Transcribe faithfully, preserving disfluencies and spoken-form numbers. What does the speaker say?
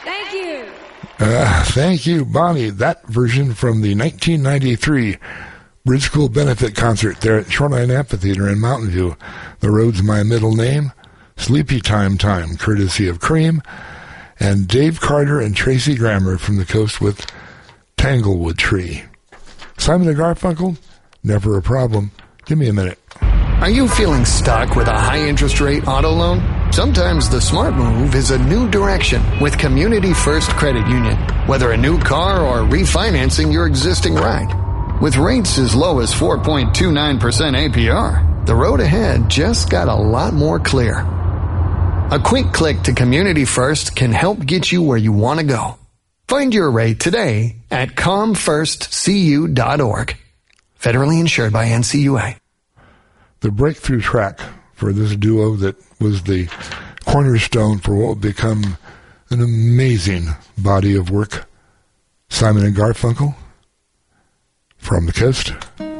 Thank you. Uh, thank you, Bonnie. That version from the nineteen ninety-three Bridge School Benefit Concert there at Shoreline Amphitheater in Mountain View. The Road's My Middle Name. Sleepy Time Time, courtesy of Cream. And Dave Carter and Tracy Grammer from the Coast with Tanglewood Tree. Simon and Garfunkel, Never a Problem. Give me a minute. Are you feeling stuck with a high interest rate auto loan? Sometimes the smart move is a new direction with Community First Credit Union. Whether a new car or refinancing your existing ride. With rates as low as four point two nine percent A P R, the road ahead just got a lot more clear. A quick click to Community First can help get you where you want to go. Find your rate today at com first c u dot org. Federally insured by N C U A. The breakthrough track for this duo that was the cornerstone for what would become an amazing body of work. Simon and Garfunkel, From the Coast.